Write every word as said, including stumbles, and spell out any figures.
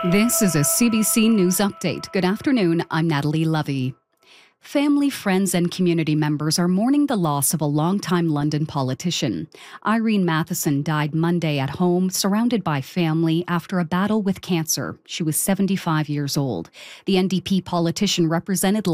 This is a C B C News Update. Good afternoon, I'm Natalie Lovey. Family, friends, and community members are mourning the loss of a longtime London politician. Irene Matheson died Monday at home, surrounded by family, after a battle with cancer. She was seventy-five years old. The N D P politician represented